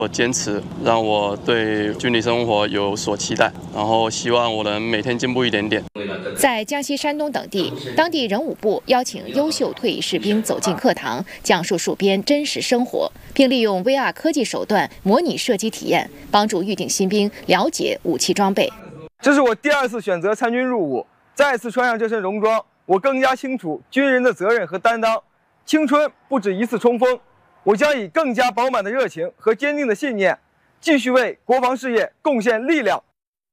我坚持，让我对军旅生活有所期待，然后希望我能每天进步一点点。 在江西、山东等地，当地人武部邀请优秀退役士兵走进课堂，讲述戍边真实生活，并利用 VR 科技手段模拟射击体验，帮助预定新兵了解武器装备。 这是我第2次选择参军入伍，再次穿上这身戎装，我更加清楚军人的责任和担当。青春不止一次冲锋，我将以更加饱满的热情和坚定的信念，继续为国防事业贡献力量。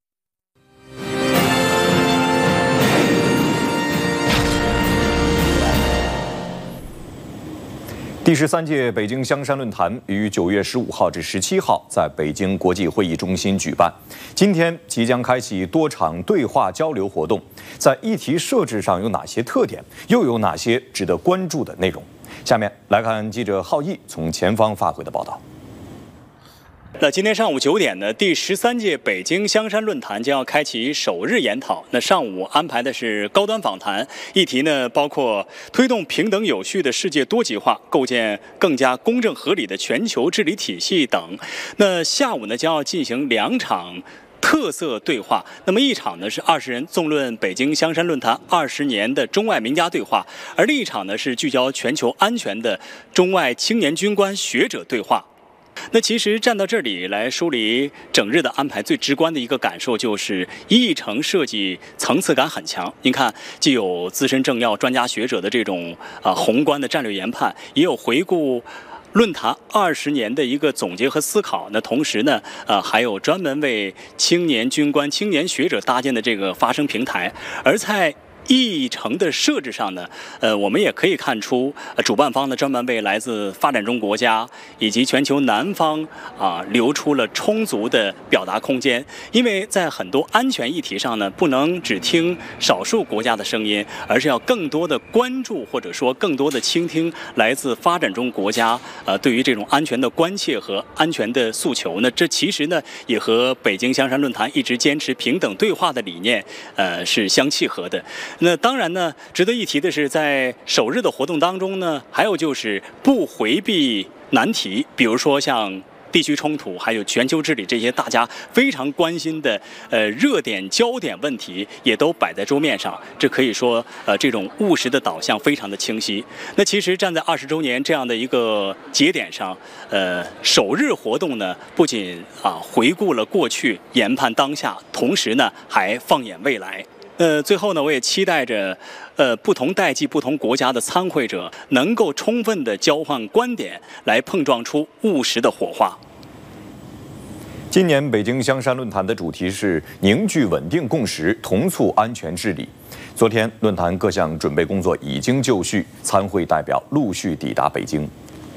第13届北京香山论坛于9月15号至17号在北京国际会议中心举办。今天即将开启多场对话交流活动，在议题设置上有哪些特点，又有哪些值得关注的内容？下面来看记者浩毅从前方发回的报道。 那今天上午9点呢，第13届北京香山论坛将要开启首日研讨。那上午安排的是高端访谈，议题呢包括推动平等有序的世界多极化，构建更加公正合理的全球治理体系等。那下午呢将要进行2场特色对话，那么一场呢是20人纵论北京香山论坛20年的中外名家对话，而另一场呢是聚焦全球安全的中外青年军官学者对话。那其实站到这里来梳理整日的安排，最直观的一个感受就是议程设计层次感很强。您看，既有资深政要、专家学者的这种宏观的战略研判，也有回顾论坛20年的一个总结和思考。那同时呢，还有专门为青年军官、青年学者搭建的这个发声平台。而在议程的设置上呢，我们也可以看出，主办方呢专门为来自发展中国家以及全球南方留出了充足的表达空间。因为在很多安全议题上呢，不能只听少数国家的声音，而是要更多的关注或者说更多的倾听来自发展中国家对于这种安全的关切和安全的诉求呢。这其实呢也和北京香山论坛一直坚持平等对话的理念是相契合的。那当然呢，值得一提的是，在首日的活动当中呢，还有就是不回避难题，比如说像地区冲突，还有全球治理这些大家非常关心的热点焦点问题，也都摆在桌面上。这可以说这种务实的导向非常的清晰。那其实站在20周年这样的一个节点上，首日活动呢，不仅回顾了过去，研判当下，同时呢还放眼未来。最后呢，我也期待着，不同代际、不同国家的参会者能够充分的交换观点，来碰撞出务实的火花。 今年北京香山论坛的主题是凝聚稳定共识，同促安全治理。昨天，论坛各项准备工作已经就绪，参会代表陆续抵达北京。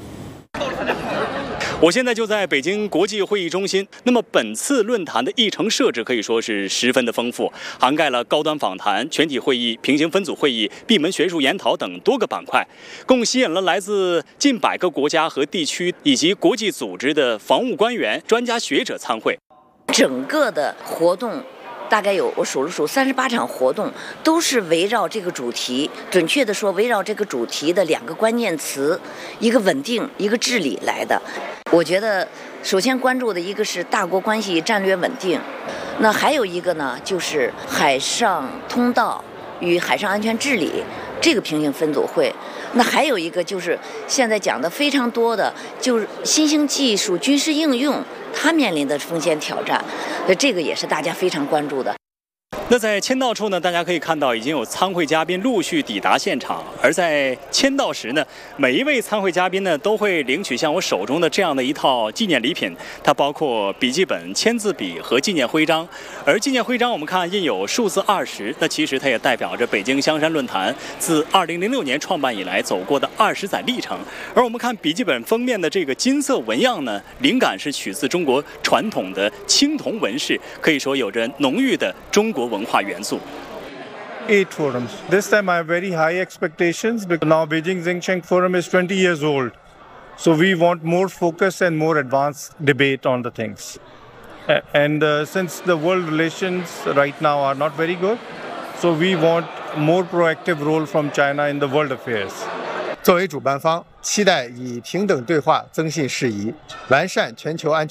我现在就在北京国际会议中心。那么本次论坛的议程设置可以说是十分的丰富，涵盖了高端访谈、全体会议、平行分组会议、闭门学术研讨等多个板块，共吸引了来自近100个国家和地区以及国际组织的防务官员、专家学者参会。 整个的活动大概有，我数了数，38场活动都是围绕这个主题，准确的说，围绕这个主题的2个关键词，一个稳定，一个治理来的。我觉得首先关注的一个是大国关系战略稳定，那还有一个呢，就是海上通道与海上安全治理这个平行分组会。那还有一个就是现在讲的非常多的，就是新兴技术军事应用它面临的风险挑战，这个也是大家非常关注的。 那在签到处呢，大家可以看到已经有参会嘉宾陆续抵达现场。而在签到时呢，每一位参会嘉宾呢都会领取像我手中的这样的一套纪念礼品，它包括笔记本、签字笔和纪念徽章。而纪念徽章我们看印有数字20，那其实它也代表着北京香山论坛自2006年创办以来走过的20载历程。而我们看笔记本封面的这个金色纹样呢，灵感是取自中国传统的青铜纹饰，可以说有着浓郁的中国文化元素。 8 forums. This time I have very high expectations because now Beijing Xingcheng Forum is 20 years old. So we want more focus and more advanced debate on the things. And since the world relations right now are not very good, so we want more proactive role from China in the world affairs. 作为主办方，期待以平等对话增进事宜，完善全球安全